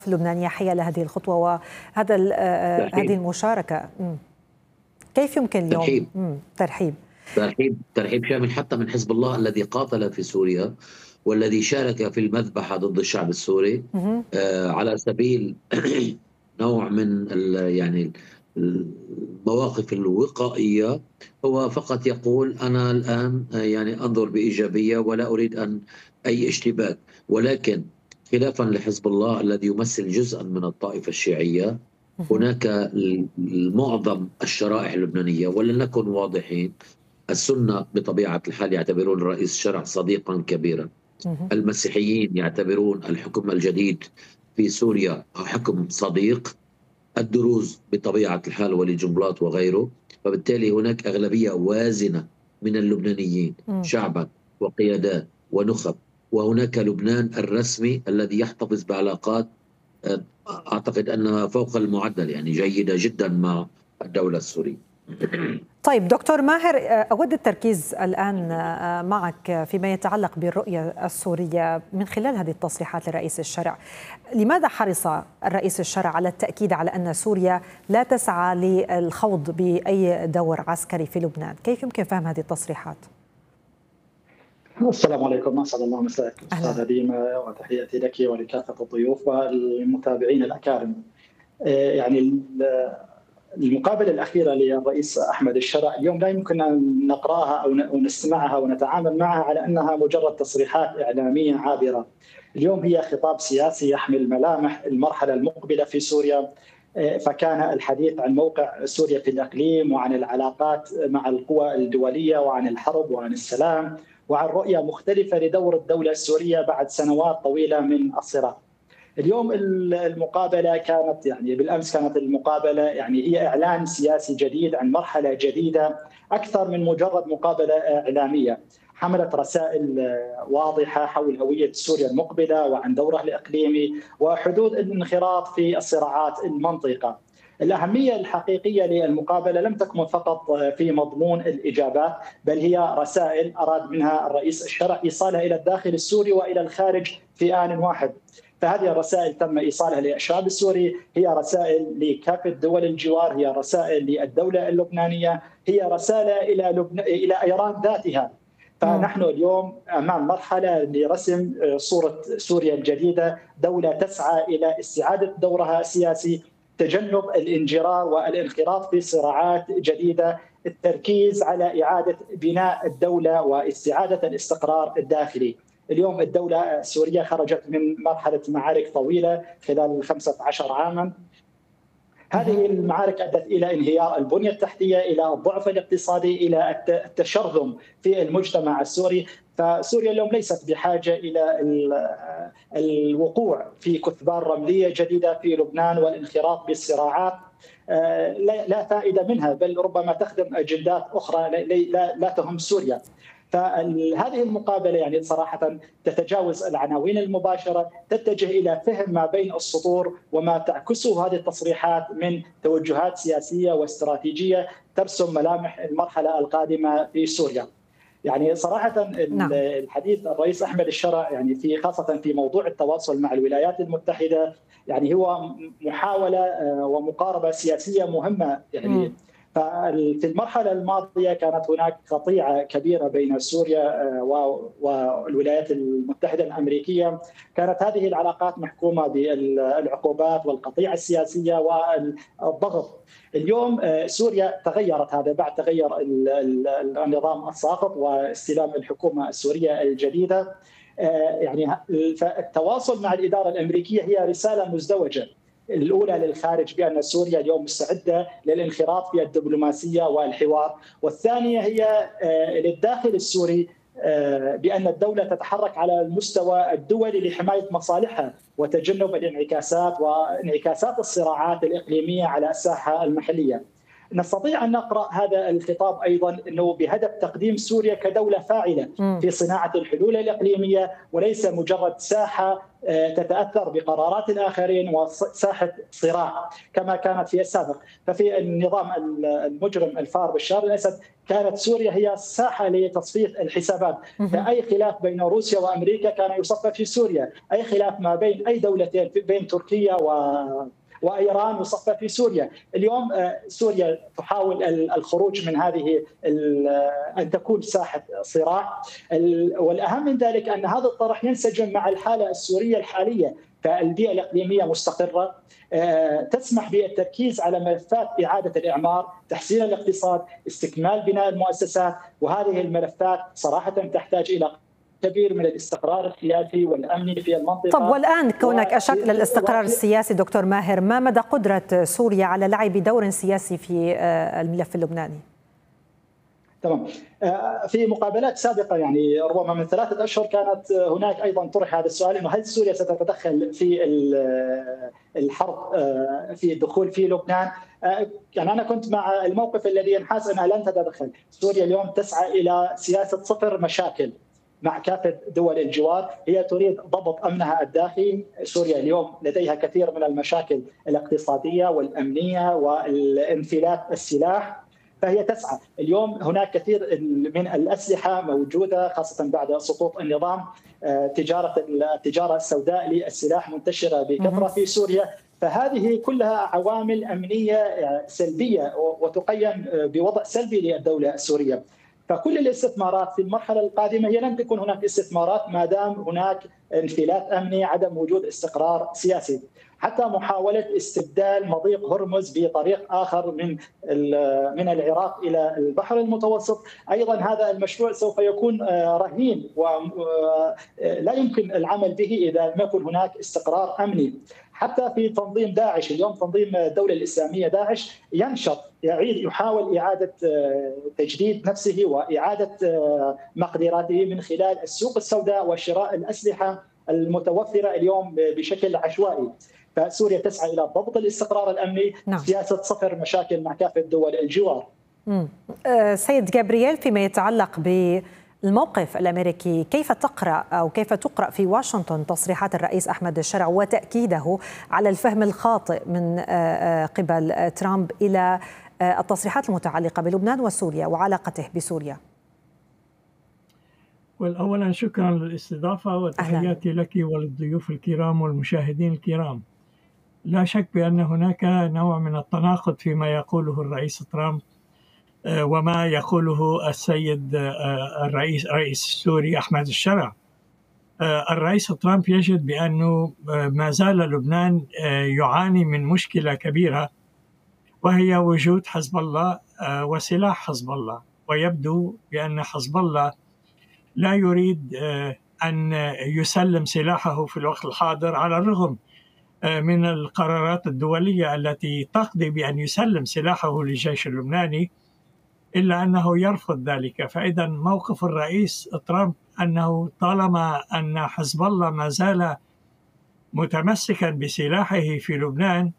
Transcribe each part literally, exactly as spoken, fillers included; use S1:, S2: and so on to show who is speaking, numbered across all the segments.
S1: اللبنانية حيال هذه الخطوة وهذا هذه المشاركة. كيف يمكن اليوم
S2: ترحيب
S1: ترحيب
S2: ترحيب ترحيب شامل حتى من حزب الله الذي قاتل في سوريا والذي شارك في المذبحة ضد الشعب السوري آه على سبيل نوع من يعني المواقف الوقائية. هو فقط يقول أنا الآن يعني أنظر بإيجابية ولا أريد أن أي اشتباك، ولكن خلافا لحزب الله الذي يمثل جزءا من الطائفة الشيعية، هناك معظم الشرائح اللبنانية، ولنكن واضحين، السنة بطبيعة الحال يعتبرون الرئيس الشرع صديقا كبيرا، المسيحيين يعتبرون الحكم الجديد في سوريا حكم صديق، الدروز بطبيعة الحال ولي جنبلاط وغيره، فبالتالي هناك أغلبية وازنة من اللبنانيين شعبا وقيادات ونخب، وهناك لبنان الرسمي الذي يحتفظ بعلاقات أعتقد أنها فوق المعدل، يعني جيدة جدا مع الدولة السورية.
S1: طيب دكتور ماهر، أود التركيز الآن معك فيما يتعلق بالرؤية السورية من خلال هذه التصريحات لرئيس الشرع. لماذا حرص الرئيس الشرع على التأكيد على أن سوريا لا تسعى للخوض بأي دور عسكري في لبنان؟ كيف يمكن فهم هذه التصريحات؟
S3: السلام عليكم، اسعد الله مساءك استاذه ديما، وتحياتي لك ولكافه الضيوف والمتابعين الاكارم. يعني المقابله الاخيره للرئيس احمد الشرع اليوم لا يمكن ان نقراها او نسمعها ونتعامل معها على انها مجرد تصريحات اعلاميه عابره. اليوم هي خطاب سياسي يحمل ملامح المرحله المقبله في سوريا، فكان الحديث عن موقع سوريا في الاقليم وعن العلاقات مع القوى الدوليه وعن الحرب وعن السلام وعن رؤية مختلفة لدور الدولة السورية بعد سنوات طويلة من الصراع. اليوم المقابلة كانت يعني بالأمس كانت المقابلة يعني هي إعلان سياسي جديد عن مرحلة جديدة أكثر من مجرد مقابلة إعلامية، حملت رسائل واضحة حول هوية سوريا المقبلة وعن دورها الإقليمي وحدود الانخراط في الصراعات المنطقة. الأهمية الحقيقية للمقابلة لم تكن فقط في مضمون الإجابات، بل هي رسائل أراد منها الرئيس الشرع إيصالها إلى الداخل السوري وإلى الخارج في آن واحد. فهذه الرسائل تم إيصالها للشعب السوري، هي رسائل لكافة دول الجوار، هي رسائل للدولة اللبنانية، هي رسالة إلى لبن... إلى إيران ذاتها. فنحن اليوم أمام مرحلة لرسم صورة سوريا الجديدة، دولة تسعى إلى استعادة دورها السياسي، تجنب الانجرار والانخراط في صراعات جديدة، التركيز على إعادة بناء الدولة واستعادة الاستقرار الداخلي. اليوم الدولة السورية خرجت من مرحلة معارك طويلة خلال خمسة عشر عاما. هذه المعارك أدت إلى انهيار البنية التحتية، إلى الضعف الاقتصادي، إلى التشرذم في المجتمع السوري. فسوريا اليوم ليست بحاجة إلى الوقوع في كثبان رملية جديدة في لبنان والانخراط بالصراعات، لا فائدة منها، بل ربما تخدم أجندات أخرى لا تهم سوريا. فهذه المقابلة يعني صراحة تتجاوز العناوين المباشرة، تتجه إلى فهم ما بين السطور وما تعكسه هذه التصريحات من توجهات سياسية واستراتيجية ترسم ملامح المرحلة القادمة في سوريا. يعني صراحة
S1: نعم.
S3: الحديث الرئيس أحمد الشرع يعني في خاصة في موضوع التواصل مع الولايات المتحدة يعني هو محاولة ومقاربة سياسية مهمة. يعني م. ففي المرحلة الماضية كانت هناك قطيعة كبيرة بين سوريا والولايات المتحدة الأمريكية، كانت هذه العلاقات محكومة بالعقوبات والقطيعة السياسية والضغط. اليوم سوريا تغيرت، هذا بعد تغير النظام الساقط واستلام الحكومة السورية الجديدة. يعني فالتواصل مع الإدارة الأمريكية هي رسالة مزدوجة، الأولى للخارج بأن سوريا اليوم مستعدة للانخراط في الدبلوماسية والحوار، والثانية هي للداخل السوري بأن الدولة تتحرك على المستوى الدولي لحماية مصالحها وتجنب الانعكاسات وانعكاسات الصراعات الإقليمية على الساحة المحلية. نستطيع أن نقرأ هذا الخطاب أيضا أنه بهدف تقديم سوريا كدولة فاعلة في صناعة الحلول الإقليمية وليس مجرد ساحة تتأثر بقرارات الآخرين وساحة صراع كما كانت في السابق. ففي النظام المجرم الفار بشار الأسد كانت سوريا هي ساحة لتصفية الحسابات، فأي خلاف بين روسيا وأمريكا كان يصفى في سوريا، أي خلاف ما بين أي دولتين بين تركيا و وإيران يصفى في سوريا. اليوم سوريا تحاول الخروج من هذه أن تكون ساحة صراع، والأهم من ذلك أن هذا الطرح ينسجم مع الحالة السورية الحالية، فالبيئة الإقليمية مستقرة تسمح بالتركيز على ملفات إعادة الإعمار، تحسين الاقتصاد، استكمال بناء المؤسسات، وهذه الملفات صراحة تحتاج إلى كبير من الاستقرار السياسي والأمني في المنطقة.
S1: طب والآن كونك أشرت للاستقرار السياسي دكتور ماهر، ما مدى قدرة سوريا على لعب دور سياسي في الملف اللبناني؟
S3: تمام. في مقابلات سابقة يعني ربما من ثلاثة أشهر كانت هناك أيضا طرح هذا السؤال، إنه هل سوريا ستتدخل في الحرب في الدخول في لبنان؟ يعني أنا كنت مع الموقف الذي ينحاز أنها لن تتدخل. سوريا اليوم تسعى إلى سياسة صفر مشاكل مع كافة دول الجوار، هي تريد ضبط أمنها الداخلي. سوريا اليوم لديها كثير من المشاكل الاقتصادية والأمنية والانفلات السلاح، فهي تسعى. اليوم هناك كثير من الأسلحة موجودة خاصة بعد سقوط النظام، تجارة التجارة السوداء للسلاح منتشرة بكثرة في سوريا، فهذه كلها عوامل أمنية سلبية وتقيم بوضع سلبي للدولة السورية. فكل الاستثمارات في المرحلة القادمة هي لن تكون هناك استثمارات ما دام هناك انفلات أمني، عدم وجود استقرار سياسي. حتى محاولة استبدال مضيق هرمز بطريق آخر من من العراق إلى البحر المتوسط، أيضا هذا المشروع سوف يكون رهين ولا يمكن العمل به إذا لم يكن هناك استقرار أمني. حتى في تنظيم داعش اليوم، تنظيم الدولة الإسلامية داعش ينشط، يعيد يحاول إعادة تجديد نفسه وإعادة مقدراته من خلال السوق السوداء وشراء الأسلحة المتوفرة اليوم بشكل عشوائي. فسوريا تسعى إلى ضبط الاستقرار الأمني، نعم. سياسة صفر مشاكل مع كافة دول الجوار.
S1: أه سيد جابرييل، فيما يتعلق بالموقف الأمريكي، كيف تقرأ أو كيف تقرأ في واشنطن تصريحات الرئيس أحمد الشرع وتأكيده على الفهم الخاطئ من قبل ترامب إلى التصريحات المتعلقة بلبنان وسوريا وعلاقته بسوريا؟
S4: أولا شكرا للاستضافة وتحياتي لك وللضيوف الكرام والمشاهدين الكرام. لا شك بأن هناك نوع من التناقض فيما يقوله الرئيس ترامب وما يقوله السيد الرئيس رئيس السوري أحمد الشرع. الرئيس ترامب يجد بأنه ما زال لبنان يعاني من مشكلة كبيرة، وهي وجود حزب الله وسلاح حزب الله، ويبدو بأن حزب الله لا يريد أن يسلم سلاحه في الوقت الحاضر، على الرغم من القرارات الدولية التي تقضي بأن يسلم سلاحه للجيش اللبناني، إلا أنه يرفض ذلك. فإذا موقف الرئيس ترامب أنه طالما أن حزب الله ما زال متمسكا بسلاحه في لبنان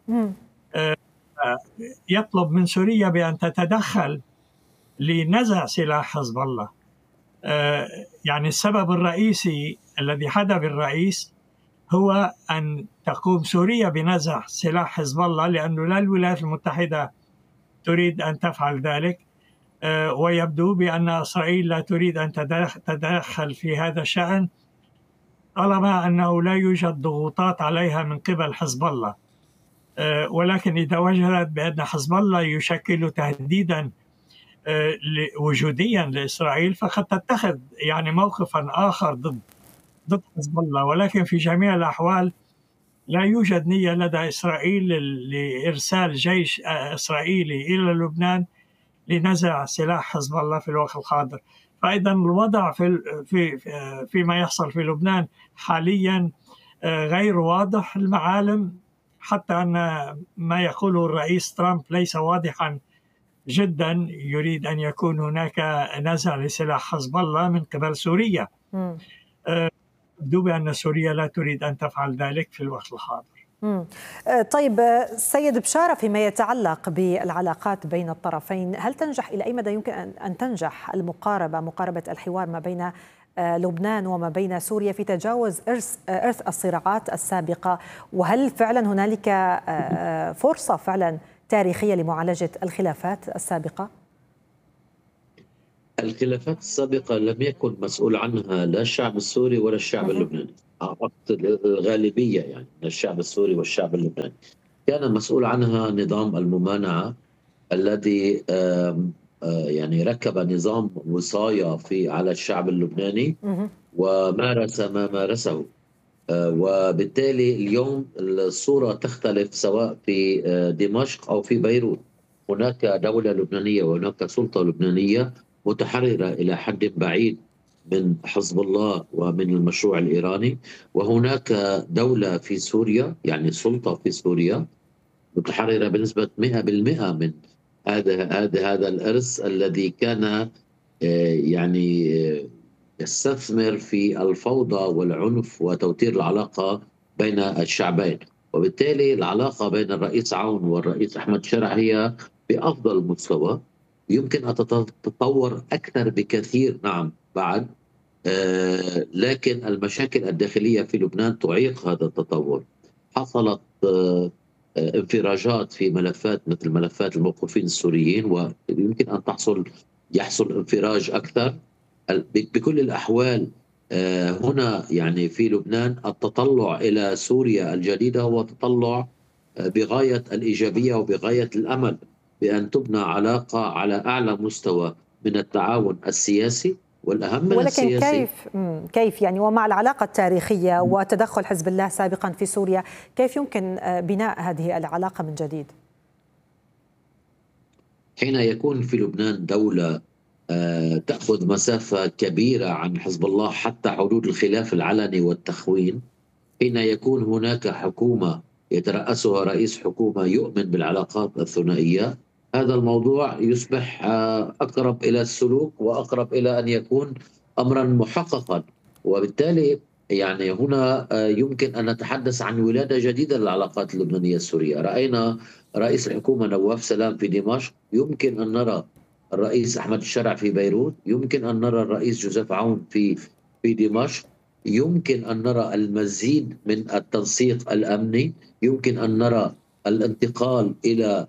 S4: يطلب من سوريا بأن تتدخل لنزع سلاح حزب الله. يعني السبب الرئيسي الذي حدا بالرئيس هو أن تقوم سوريا بنزع سلاح حزب الله، لأنه لا الولايات المتحدة تريد أن تفعل ذلك، ويبدو بأن إسرائيل لا تريد أن تتدخل في هذا الشأن طالما أنه لا يوجد ضغوطات عليها من قبل حزب الله. ولكن إذا وجدت بأن حزب الله يشكل تهديدا وجوديا لإسرائيل فقد تتخذ يعني موقفا آخر ضد ضد حزب الله. ولكن في جميع الأحوال لا يوجد نية لدى إسرائيل لإرسال جيش إسرائيلي إلى لبنان لنزع سلاح حزب الله في الوقت الحاضر. فإذا الوضع في في فيما يحصل في لبنان حاليا غير واضح المعالم، حتى أن ما يقوله الرئيس ترامب ليس واضحا جدا. يريد أن يكون هناك نزع لسلاح حزب الله من قبل سوريا. يبدو بأن سوريا لا تريد أن تفعل ذلك في الوقت الحاضر.
S1: مم. طيب سيد بشارة، فيما يتعلق بالعلاقات بين الطرفين، هل تنجح إلى أي مدى يمكن أن تنجح المقاربة مقاربة الحوار ما بين لبنان وما بين سوريا في تجاوز إرث إرث الصراعات السابقة؟ وهل فعلا هنالك فرصة فعلا تاريخية لمعالجة الخلافات السابقة؟
S2: الخلافات السابقة لم يكن مسؤول عنها لا الشعب السوري ولا الشعب اللبناني، أعتقد الغالبية يعني الشعب السوري والشعب اللبناني. كان مسؤول عنها نظام الممانعة الذي يعني ركب نظام وصاية في على الشعب اللبناني ومارس ما مارسه، وبالتالي اليوم الصورة تختلف سواء في دمشق أو في بيروت. هناك دولة لبنانية وهناك سلطة لبنانية متحررة إلى حد بعيد من حزب الله ومن المشروع الإيراني، وهناك دولة في سوريا يعني سلطة في سوريا متحررة بنسبة مئة بالمئة من هذا هذا هذا الإرث الذي كان يعني يستثمر في الفوضى والعنف وتوتير العلاقة بين الشعبين. وبالتالي العلاقة بين الرئيس عون والرئيس أحمد شرع هي بأفضل مستوى، يمكن أن تتطور أكثر بكثير نعم بعد، آه لكن المشاكل الداخلية في لبنان تعيق هذا التطور. حصلت آه انفراجات في ملفات مثل ملفات الموقوفين السوريين، ويمكن أن تحصل يحصل انفراج أكثر. بكل الأحوال آه هنا يعني في لبنان التطلع إلى سوريا الجديدة هو تطلع آه بغاية الإيجابية وبغاية الأمل بأن تبنى علاقة على أعلى مستوى من التعاون السياسي، والأهم من
S1: ولكن
S2: السياسي.
S1: كيف كيف يعني ومع العلاقة التاريخية وتدخل حزب الله سابقا في سوريا، كيف يمكن بناء هذه العلاقة من جديد؟
S2: حين يكون في لبنان دولة تأخذ مسافة كبيرة عن حزب الله حتى حدود الخلاف العلني والتخوين، حين يكون هناك حكومة يترأسها رئيس حكومة يؤمن بالعلاقات الثنائية، هذا الموضوع يصبح أقرب إلى السلوك وأقرب إلى أن يكون أمرا محققا. وبالتالي يعني هنا يمكن أن نتحدث عن ولادة جديدة للعلاقات اللبنانية السورية. رأينا رئيس الحكومة نواف سلام في دمشق، يمكن أن نرى الرئيس أحمد الشرع في بيروت، يمكن أن نرى الرئيس جوزيف عون في في دمشق، يمكن أن نرى المزيد من التنسيق الأمني، يمكن أن نرى الانتقال إلى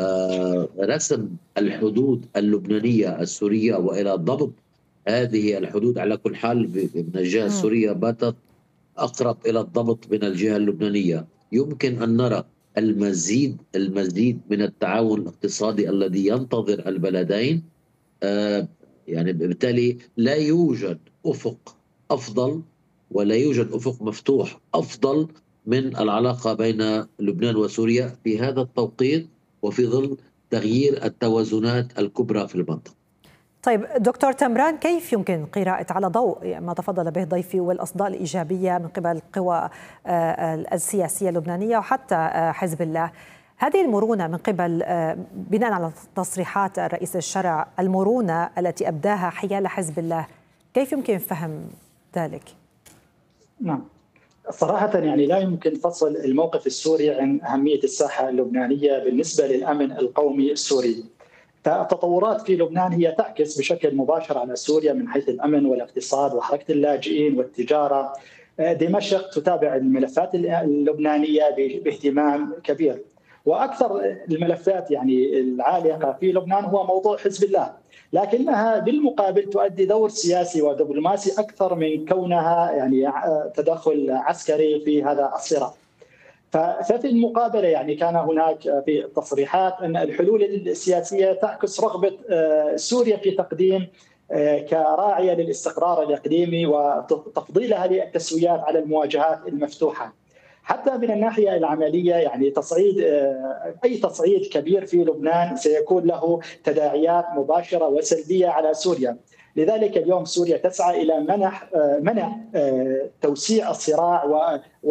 S2: رسم الحدود اللبنانية السورية وإلى ضبط هذه الحدود. على كل حال من الجهة السورية باتت أقرب إلى الضبط من الجهة اللبنانية. يمكن أن نرى المزيد المزيد من التعاون الاقتصادي الذي ينتظر البلدين. آه يعني بالتالي لا يوجد أفق أفضل ولا يوجد أفق مفتوح أفضل من العلاقة بين لبنان وسوريا في هذا التوقيت وفي ظل تغيير التوازنات الكبرى في المنطقة.
S1: طيب دكتور تمران، كيف يمكن قراءة على ضوء ما تفضل به ضيفي والأصداء الإيجابية من قبل القوى السياسية اللبنانية وحتى حزب الله هذه المرونة من قبل بناء على تصريحات الرئيس الشرع، المرونة التي أبداها حيال حزب الله، كيف يمكن فهم ذلك؟
S3: نعم صراحة يعني لا يمكن فصل الموقف السوري عن أهمية الساحة اللبنانية بالنسبة للأمن القومي السوري. فالتطورات في لبنان هي تعكس بشكل مباشر على سوريا من حيث الأمن والاقتصاد وحركة اللاجئين والتجارة. دمشق تتابع الملفات اللبنانية باهتمام كبير، وأكثر الملفات يعني العالقة في لبنان هو موضوع حزب الله، لكنها بالمقابل تؤدي دور سياسي ودبلوماسي أكثر من كونها يعني تدخل عسكري في هذا الصراع. ففي المقابلة يعني كان هناك في التصريحات أن الحلول السياسية تعكس رغبة سوريا في تقديم كراعية للاستقرار الإقليمي وتفضيلها للتسويات على المواجهات المفتوحة. حتى من الناحية العملية يعني تصعيد أي تصعيد كبير في لبنان سيكون له تداعيات مباشرة وسلبية على سوريا. لذلك اليوم سوريا تسعى إلى منح منع توسيع الصراع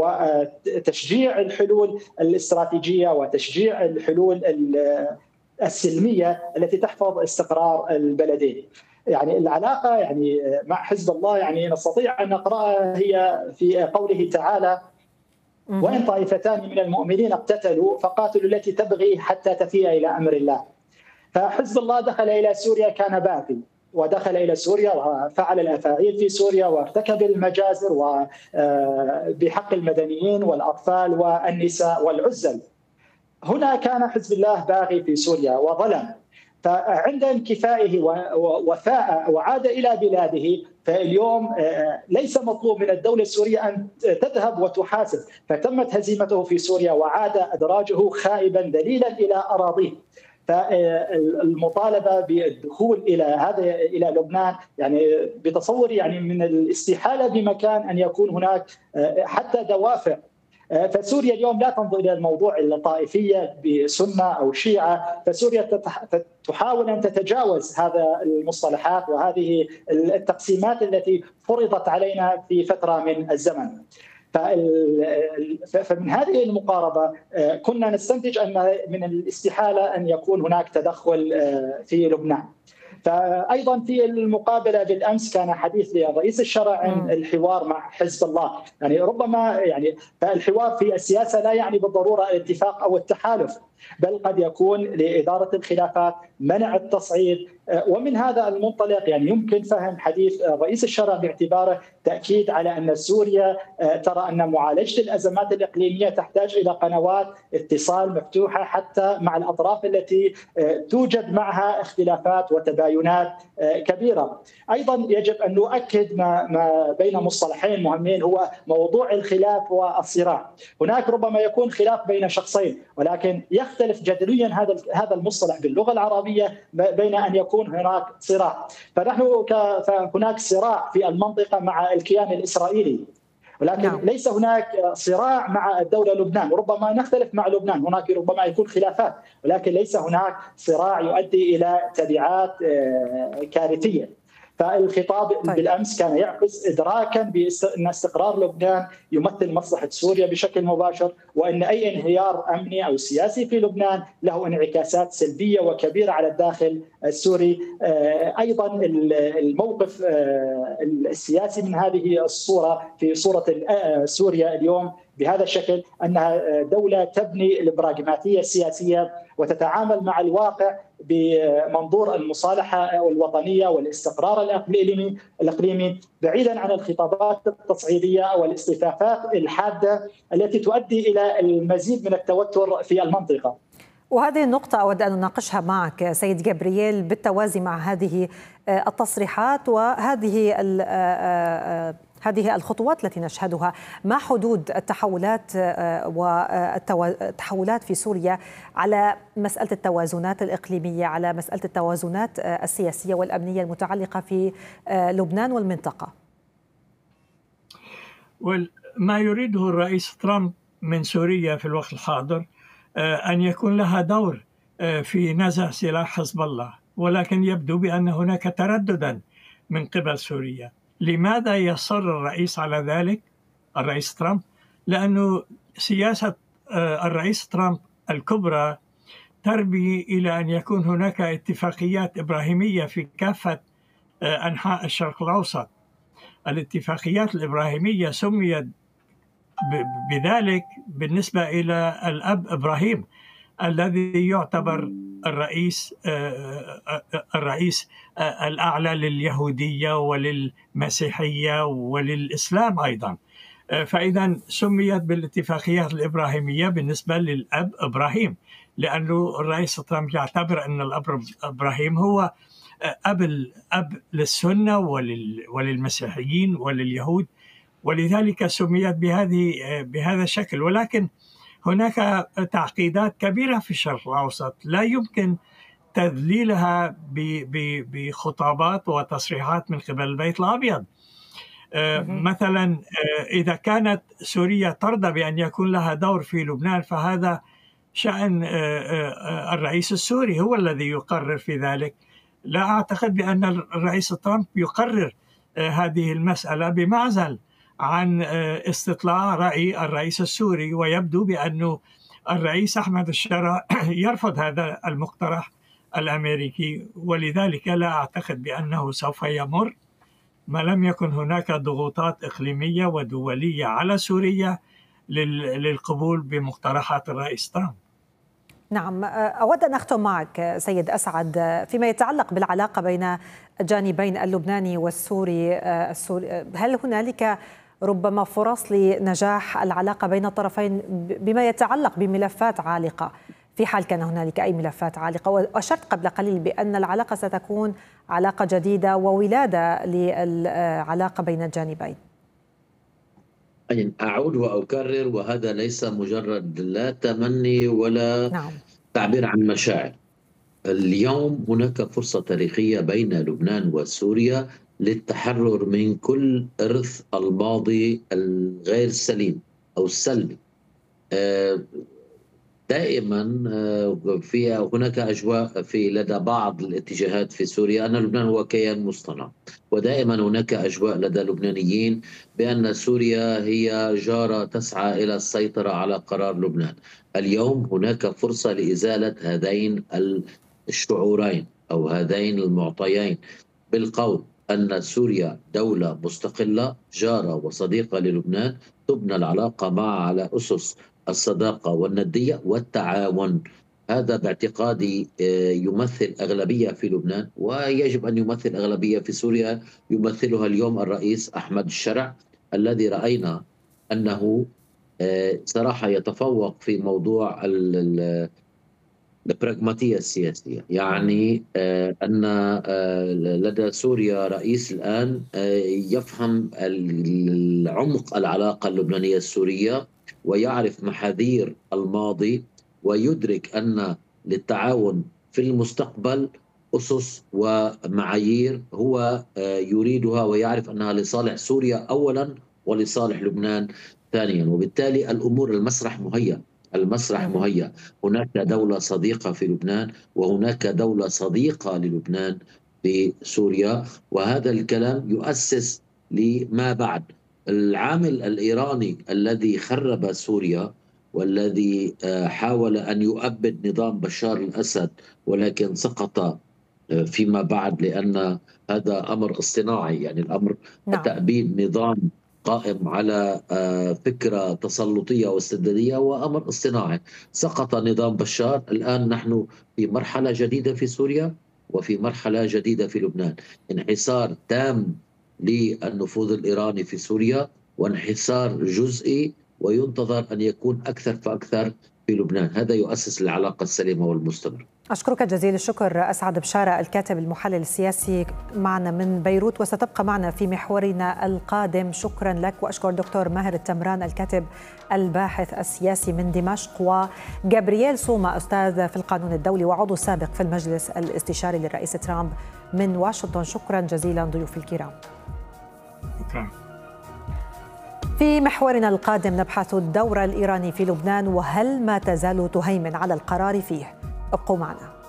S3: وتشجيع الحلول الاستراتيجية وتشجيع الحلول السلمية التي تحفظ استقرار البلدين. يعني العلاقة يعني مع حزب الله يعني نستطيع أن نقرأها هي في قوله تعالى: وإن طائفتان من المؤمنين اقتتلوا فقاتلوا التي تبغي حتى تفيء إلى أمر الله. فحزب الله دخل إلى سوريا كان باغي، ودخل إلى سوريا وفعل الأفاعيل في سوريا وارتكب المجازر وبحق المدنيين والأطفال والنساء والعزل. هنا كان حزب الله باغي في سوريا وظلم، فعند انكفائه وفاء وعاد إلى بلاده، فاليوم ليس مطلوب من الدولة السورية أن تذهب وتحاسب، فتمت هزيمته في سوريا وعاد أدراجه خائبا ذليلا إلى أراضيه. فالمطالبه بالدخول الى هذا الى لبنان يعني بتصوري يعني من الاستحاله بمكان ان يكون هناك حتى دوافع. فسوريا اليوم لا تنظر الى الموضوع الطائفيه بسنه او شيعه، فسوريا تحاول ان تتجاوز هذا المصطلحات وهذه التقسيمات التي فرضت علينا في فتره من الزمن. فمن هذه المقاربة كنا نستنتج أن من الاستحالة أن يكون هناك تدخل في لبنان. فأيضا في المقابلة بالأمس كان حديث لرئيس الشرع عن الحوار مع حزب الله، يعني ربما يعني فالحوار في السياسة لا يعني بالضرورة الاتفاق أو التحالف، بل قد يكون لإدارة الخلافات، منع التصعيد. ومن هذا المنطلق يعني يمكن فهم حديث رئيس الشرع باعتباره تأكيد على أن سوريا ترى أن معالجة الأزمات الإقليمية تحتاج إلى قنوات اتصال مفتوحة حتى مع الأطراف التي توجد معها اختلافات وتباينات كبيرة. أيضا يجب أن نؤكد ما, ما بين مصطلحين مهمين، هو موضوع الخلاف والصراع. هناك ربما يكون خلاف بين شخصين، ولكن يختلف جذريا هذا هذا المصطلح باللغة العربية بين أن يكون هناك صراع. فنحن هناك صراع في المنطقة مع الكيان الإسرائيلي، ولكن نعم. ليس هناك صراع مع الدولة لبنان. ربما نختلف مع لبنان، هناك ربما يكون خلافات، ولكن ليس هناك صراع يؤدي إلى تبعات كارثية. فالخطاب طيب. بالأمس كان يعكس إدراكا بأن استقرار لبنان يمثل مصلحة سوريا بشكل مباشر، وأن أي انهيار أمني أو سياسي في لبنان له انعكاسات سلبية وكبيرة على الداخل السوري. أيضا الموقف السياسي من هذه الصورة في صورة سوريا اليوم بهذا الشكل، أنها دولة تبني البراغماتية السياسية وتتعامل مع الواقع بمنظور المصالحة الوطنية والاستقرار الإقليمي الإقليمي بعيدا عن الخطابات التصعيدية والاستفافات الحادة التي تؤدي إلى المزيد من التوتر في المنطقة.
S1: وهذه النقطة أود أن أناقشها معك سيد جبريل بالتوازي مع هذه التصريحات وهذه هذه الخطوات التي نشهدها. ما حدود التحولات والتحولات في سوريا على مسألة التوازنات الإقليمية، على مسألة التوازنات السياسية والأمنية المتعلقة في لبنان والمنطقة؟
S4: ما يريده الرئيس ترامب من سوريا في الوقت الحاضر أن يكون لها دور في نزع سلاح حزب الله، ولكن يبدو بأن هناك ترددا من قبل سوريا. لماذا يصر الرئيس على ذلك الرئيس ترامب؟ لأنه سياسة الرئيس ترامب الكبرى تربي إلى أن يكون هناك اتفاقيات إبراهيمية في كافة أنحاء الشرق الأوسط. الاتفاقيات الإبراهيمية سميت بذلك بالنسبة إلى الأب إبراهيم الذي يعتبر الرئيس الرئيس الأعلى لليهودية وللمسيحية وللإسلام أيضا. فإذا سميت بالاتفاقيات الإبراهيمية بالنسبة للأب إبراهيم، لأنه الرئيس ترامب يعتبر أن الأب إبراهيم هو أب الأب للسنة وللمسيحيين ولليهود، ولذلك سميت بهذه بهذا الشكل. ولكن هناك تعقيدات كبيرة في الشرق الأوسط لا يمكن تذليلها بخطابات وتصريحات من قبل البيت الأبيض. مثلا إذا كانت سوريا ترضى بأن يكون لها دور في لبنان فهذا شأن الرئيس السوري، هو الذي يقرر في ذلك. لا أعتقد بأن الرئيس ترامب يقرر هذه المسألة بمعزل عن استطلاع رأي الرئيس السوري، ويبدو بأن الرئيس أحمد الشرع يرفض هذا المقترح الأمريكي، ولذلك لا أعتقد بأنه سوف يمر ما لم يكن هناك ضغوطات إقليمية ودولية على سوريا للقبول بمقترحات الرئيس ترامب.
S1: نعم، أود أن أختم معك سيد أسعد فيما يتعلق بالعلاقة بين الجانبين اللبناني والسوري. هل هنالك ربما فرص لنجاح العلاقة بين الطرفين بما يتعلق بملفات عالقة في حال كان هنالك أي ملفات عالقة؟ وأشرت قبل قليل بأن العلاقة ستكون علاقة جديدة وولادة للعلاقة بين الجانبين.
S2: أعود وأكرر، وهذا ليس مجرد لا تمني ولا نعم. تعبير عن مشاعر. اليوم هناك فرصة تاريخية بين لبنان وسوريا للتحرر من كل إرث الماضي الغير سليم أو السلبي. دائما في هناك أجواء في لدى بعض الاتجاهات في سوريا أن لبنان هو كيان مصطنع، ودائما هناك أجواء لدى اللبنانيين بأن سوريا هي جارة تسعى إلى السيطرة على قرار لبنان. اليوم هناك فرصة لإزالة هذين الشعورين أو هذين المعطيين بالقول أن سوريا دولة مستقلة جارة وصديقة للبنان، تبنى العلاقة معها على أسس الصداقة والندية والتعاون. هذا باعتقادي يمثل أغلبية في لبنان، ويجب أن يمثل أغلبية في سوريا يمثلها اليوم الرئيس أحمد الشرع، الذي رأينا أنه صراحة يتفوق في موضوع البراغماتية السياسية. يعني أن لدى سوريا رئيس الآن يفهم العمق العلاقة اللبنانية السورية ويعرف محاذير الماضي، ويدرك أن للتعاون في المستقبل أسس ومعايير هو يريدها، ويعرف أنها لصالح سوريا أولا ولصالح لبنان ثانيا. وبالتالي الأمور المسرح مهيأ، المسرح مهيأ. هناك دولة صديقة في لبنان وهناك دولة صديقة للبنان في سوريا، وهذا الكلام يؤسس لما بعد. العامل الإيراني الذي خرب سوريا والذي حاول أن يؤبد نظام بشار الأسد ولكن سقط فيما بعد، لأن هذا أمر اصطناعي، يعني الأمر نعم. تأبيد نظام قائم على فكرة تسلطية واستبدادية وأمر اصطناعي. سقط نظام بشار، الآن نحن في مرحلة جديدة في سوريا وفي مرحلة جديدة في لبنان. انحسار تام للنفوذ الإيراني في سوريا وانحسار جزئي، وينتظر أن يكون أكثر فأكثر في لبنان. هذا يؤسس للعلاقة السليمة والمستمرة.
S1: أشكرك جزيل الشكر أسعد بشارة، الكاتب المحلل السياسي معنا من بيروت، وستبقى معنا في محورنا القادم. شكرا لك. وأشكر دكتور ماهر التمران الكاتب الباحث السياسي من دمشق، وجابرييل سوما أستاذ في القانون الدولي وعضو سابق في المجلس الاستشاري للرئيس ترامب من واشنطن. شكرا جزيلا ضيوفي الكرام.
S4: شكرا.
S1: في محورنا القادم نبحث الدور الإيراني في لبنان، وهل ما تزال تهيمن على القرار فيه؟ ابقوا معنا.